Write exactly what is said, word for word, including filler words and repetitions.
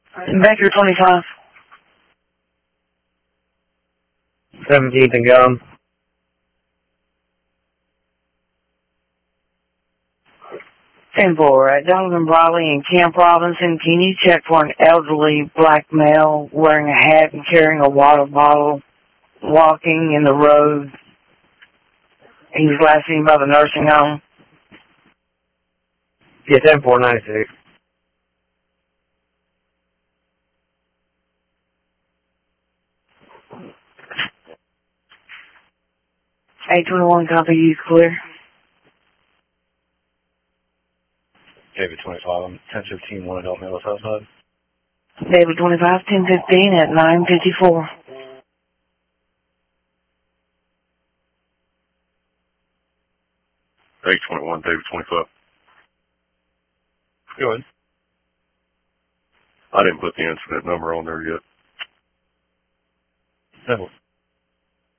Baker twenty-five. seventeenth and Gum. ten four, at Donovan Briley and Camp Robinson, can you check for an elderly black male wearing a hat and carrying a water bottle, walking in the road? He was last seen by the nursing home. Yeah, ten four ninety-six. eight twenty-one, copy, you clear. David twenty-five, I'm ten fifteen, one adult male outside. David twenty-five, ten fifteen at nine fifty-four. eight twenty-one, David twenty-five. Go ahead. I didn't put the incident number on there yet. Seven.